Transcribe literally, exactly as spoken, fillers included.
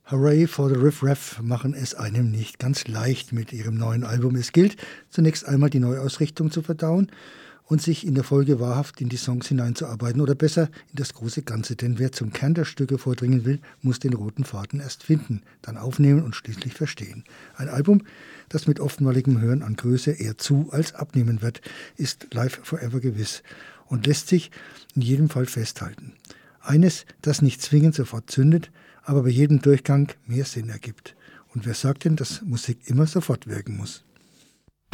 Hooray for the Riff Raff machen es einem nicht ganz leicht mit ihrem neuen Album. Es gilt, zunächst einmal die Neuausrichtung zu verdauen und sich in der Folge wahrhaft in die Songs hineinzuarbeiten oder besser in das große Ganze. Denn wer zum Kern der Stücke vordringen will, muss den roten Faden erst finden, dann aufnehmen und schließlich verstehen. Ein Album, das mit oftmaligem Hören an Größe eher zu als abnehmen wird, ist Live Forever gewiss und lässt sich in jedem Fall festhalten. Eines, das nicht zwingend sofort zündet, aber bei jedem Durchgang mehr Sinn ergibt. Und wer sagt denn, dass Musik immer sofort wirken muss?